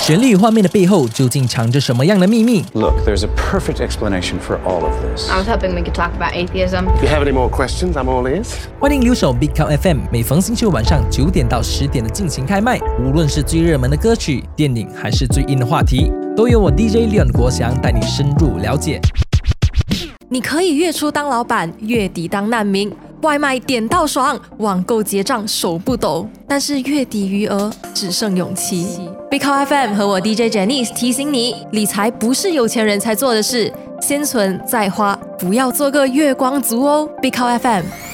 旋律与画面的背后究竟藏着什么样的秘密？ Look, there's a perfect explanation for all of this. I was hoping we could talk about atheism. If you have any more questions, I'm all ears. 欢迎留守 Big Count FM， 每逢星期五晚上9点到10点的进行开麦。无论是最热门的歌曲、电影，还是最硬的话题，都由我 DJ Leon 国祥带你深入了解。 你可以月初当老板，月底当难民，外卖点到爽，网购结账手不抖，但是月底余额只剩勇气。Big Count FM 和我 DJ Janice 提醒你，理财不是有钱人才做的事，先存再花，不要做个月光族哦。Big Count FM。